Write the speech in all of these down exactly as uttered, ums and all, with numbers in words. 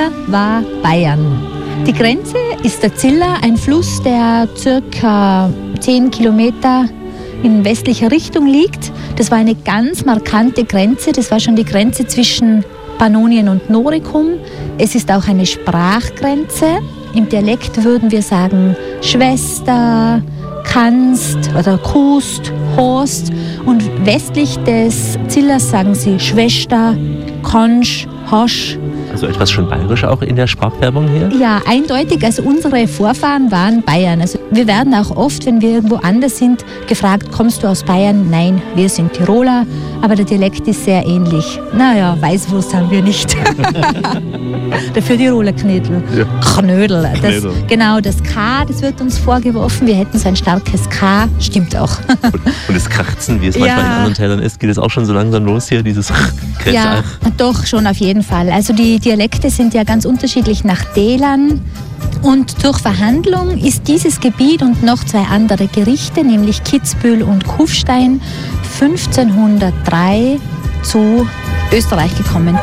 war Bayern. Die Grenze ist der Ziller, ein Fluss, der circa zehn Kilometer in westlicher Richtung liegt. Das war eine ganz markante Grenze. Das war schon die Grenze zwischen Pannonien und Noricum. Es ist auch eine Sprachgrenze. Im Dialekt würden wir sagen Schwester, Kannst oder Kust, Horst. Und westlich des Zillers sagen sie Schwester, Konsch, Hosch. Also etwas schon bayerisch auch in der Sprachfärbung hier? Ja, eindeutig. Also unsere Vorfahren waren Bayern. Also wir werden auch oft, wenn wir irgendwo anders sind, gefragt, kommst du aus Bayern? Nein, wir sind Tiroler, aber der Dialekt ist sehr ähnlich. Naja, Weißwurst haben wir nicht. Dafür Tiroler Knödel. Ja. Knödel. Das, Knödel. Genau, das K, das wird uns vorgeworfen. Wir hätten so ein starkes K. Stimmt auch. Und, und das Krachzen, wie es ja. manchmal in anderen Tälern ist, geht es auch schon so langsam los hier, dieses Kretsch. Ja, doch, schon auf jeden Fall. Also die Dialekte sind ja ganz unterschiedlich nach Tälern. Und durch Verhandlung ist dieses Gebiet und noch zwei andere Gerichte, nämlich Kitzbühel und Kufstein, fünfzehnhundertdrei zu Österreich gekommen.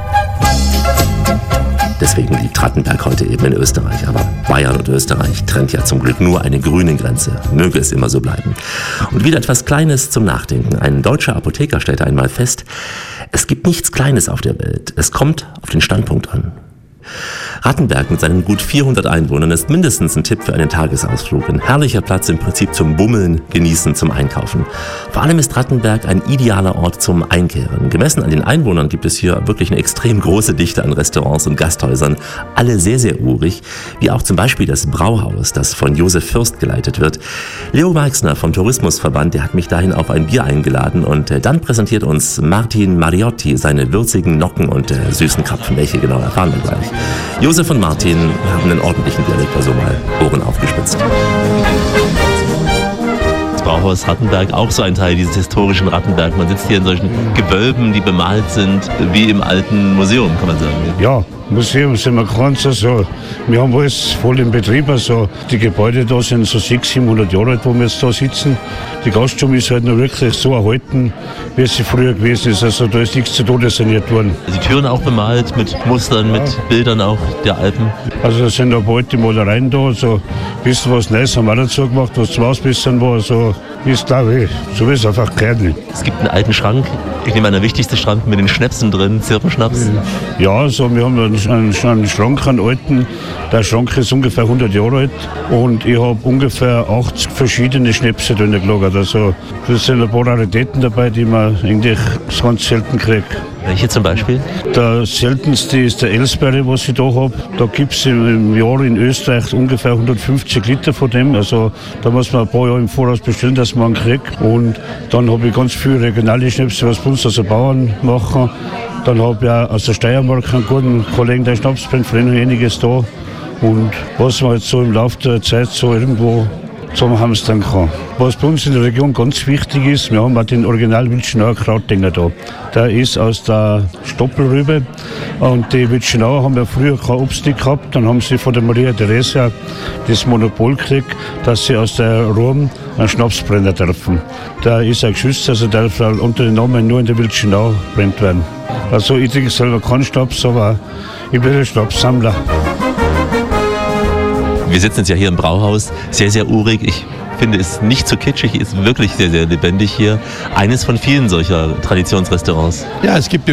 Deswegen liegt Rattenberg heute eben in Österreich. Aber Bayern und Österreich trennt ja zum Glück nur eine grüne Grenze. Möge es immer so bleiben. Und wieder etwas Kleines zum Nachdenken. Ein deutscher Apotheker stellte einmal fest, es gibt nichts Kleines auf der Welt. Es kommt auf den Standpunkt an. Rattenberg mit seinen gut vierhundert Einwohnern ist mindestens ein Tipp für einen Tagesausflug. Ein herrlicher Platz im Prinzip zum Bummeln, Genießen, zum Einkaufen. Vor allem ist Rattenberg ein idealer Ort zum Einkehren. Gemessen an den Einwohnern gibt es hier wirklich eine extrem große Dichte an Restaurants und Gasthäusern. Alle sehr, sehr urig, wie auch zum Beispiel das Brauhaus, das von Josef Fürst geleitet wird. Leo Marxner vom Tourismusverband, der hat mich dahin auf ein Bier eingeladen und dann präsentiert uns Martin Mariotti seine würzigen Nocken und äh, süßen Krapfen. Welche genau, erfahren wir gleich. Josef und Martin haben einen ordentlichen Dialekt, also mal Ohren aufgespitzt. Das Brauhaus Rattenberg, auch so ein Teil dieses historischen Rattenberg. Man sitzt hier in solchen Gewölben, die bemalt sind, wie im alten Museum, kann man sagen. Ja, Museum sind wir ganz also, wir haben alles voll im Betrieb. Also die Gebäude da sind so sechshundert, siebenhundert Jahre alt, wo wir jetzt da sitzen. Die Gaststube ist halt noch wirklich so erhalten, wie sie früher gewesen ist. Also da ist nichts zu Tode saniert worden. Die Türen auch bemalt mit Mustern, ja. mit Bildern auch der Alpen. Also da sind auch alte Malereien da. Also ein bisschen was Neues haben wir auch dazu gemacht, was zum Ausbessern war. Also ist glaube ich, so wie es einfach gehört nicht. Es gibt einen alten Schrank, ich nehme an, der wichtigste Schrank mit den Schnäpsen drin, Zirpenschnaps. Ja, also wir haben einen, einen, einen Schrank, einen alten. Der Schrank ist ungefähr hundert Jahre alt und ich habe ungefähr achtzig verschiedene Schnäpse drin gelagert. Also das sind ein paar Raritäten dabei, die man eigentlich ganz selten kriegt. Welche zum Beispiel? Der seltenste ist der Elsberry, was ich da habe. Da gibt es im Jahr in Österreich ungefähr hundertfünfzig Liter von dem. Also da muss man ein paar Jahre im Voraus bestellen, dass man einen kriegt. Und dann habe ich ganz viele regionale Schnäpse, was bei uns also Bauern machen. Dann habe ich auch aus der Steiermark einen guten Kollegen, der Schnaps bringt, von denen einiges da. Und was man jetzt so im Laufe der Zeit so irgendwo zum Hamstern kann. Was bei uns in der Region ganz wichtig ist, wir haben auch den Original Wildschenauer Krautdinger da. Der ist aus der Stoppelrübe und die Wildschenauer haben ja früher kein Obst nicht gehabt. Dann haben sie von der Maria Theresia das Monopol gekriegt, dass sie aus der Rum einen Schnaps brennen dürfen. Der ist ein geschützt, also der darf unter dem Namen nur in der Wildschenau brennt werden. Also ich trinke selber keinen Schnaps, aber ich bin ein Schnapssammler. Wir sitzen jetzt ja hier im Brauhaus, sehr, sehr urig. Ich finde es nicht zu kitschig, ist wirklich sehr, sehr lebendig hier. Eines von vielen solcher Traditionsrestaurants. Ja, es gibt